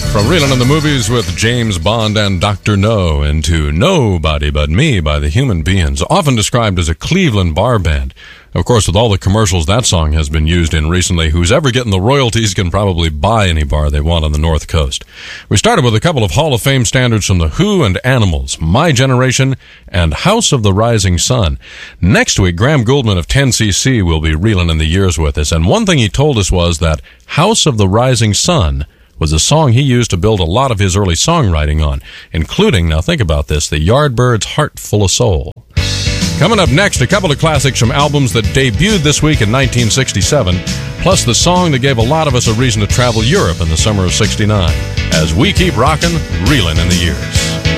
From Reelin' in the Movies with James Bond and Dr. No into Nobody But Me by the Human Beings, often described as a Cleveland bar band. Of course, with all the commercials that song has been used in recently, who's ever getting the royalties can probably buy any bar they want on the North Coast. We started with a couple of Hall of Fame standards from The Who and Animals, My Generation and House of the Rising Sun. Next week, Graham Gouldman of 10cc will be reeling in the years with us, and one thing he told us was that House of the Rising Sun was a song he used to build a lot of his early songwriting on, including, now think about this, the Yardbirds' Heart Full of Soul. Coming up next, a couple of classics from albums that debuted this week in 1967, plus the song that gave a lot of us a reason to travel Europe in the summer of '69, as we keep rocking, reeling in the years.